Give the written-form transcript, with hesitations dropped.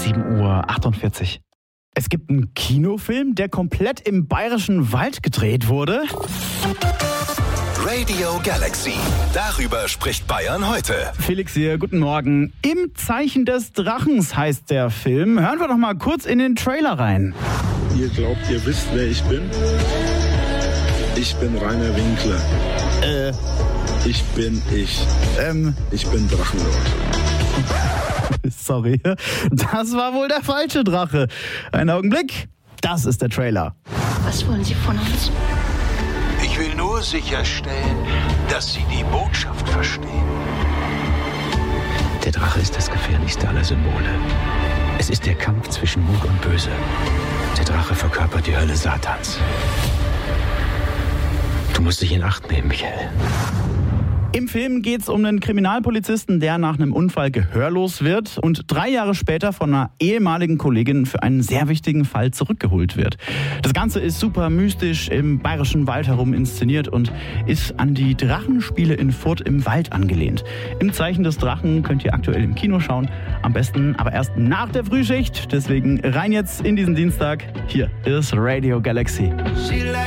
7:48 Uhr. Es gibt einen Kinofilm, der komplett im Bayerischen Wald gedreht wurde. Radio Galaxy. Darüber spricht Bayern heute. Felix hier, guten Morgen. Im Zeichen des Drachens heißt der Film. Hören wir doch mal kurz in den Trailer rein. Ihr glaubt, ihr wisst, wer ich bin? Ich bin Rainer Winkler. Ich bin ich. Ich bin Drachenlord. Sorry, das war wohl der falsche Drache. Einen Augenblick, das ist der Trailer. Was wollen Sie von uns? Ich will nur sicherstellen, dass Sie die Botschaft verstehen. Der Drache ist das gefährlichste aller Symbole. Es ist der Kampf zwischen Gut und Böse. Der Drache verkörpert die Hölle Satans. Du musst dich in Acht nehmen, Michael. Im Film geht es um einen Kriminalpolizisten, der nach einem Unfall gehörlos wird und 3 Jahre später von einer ehemaligen Kollegin für einen sehr wichtigen Fall zurückgeholt wird. Das Ganze ist super mystisch im Bayerischen Wald herum inszeniert und ist an die Drachenspiele in Furth im Wald angelehnt. Im Zeichen des Drachen könnt ihr aktuell im Kino schauen, am besten aber erst nach der Frühschicht. Deswegen rein jetzt in diesen Dienstag. Hier ist Radio Galaxy.